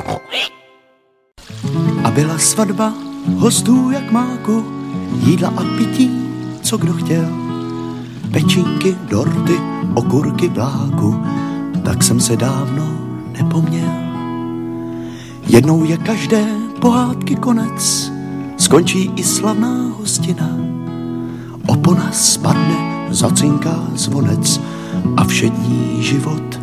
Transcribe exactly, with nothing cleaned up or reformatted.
A byla svatba hostů jak máku, jídla a pití, co kdo chtěl. Pečínky, dorty, okurky, bláku, tak jsem se dávno nepomněl. Jednou je každé pohádky konec, skončí i slavná hostina. Opona spadne, zacinká zvonec a všední život